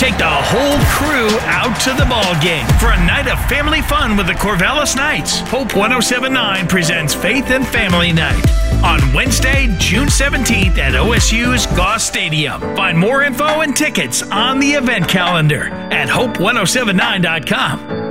Take the whole crew out to the ball game for a night of family fun with the Corvallis Knights. Hope 1079 presents Faith and Family Night on Wednesday, June 17th at OSU's Goss Stadium. Find more info and tickets on the event calendar at hope1079.com.